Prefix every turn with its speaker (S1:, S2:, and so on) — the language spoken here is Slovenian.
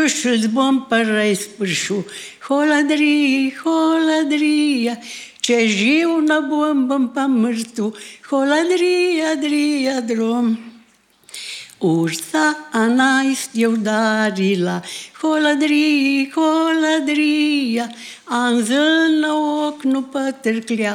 S1: Spârșul bun părai spârșul, holadria, ce žiu na bombam pa mrtu, holadria, drom. Ursa anajst je udarila, holadria, anzel na oknu pa trklja,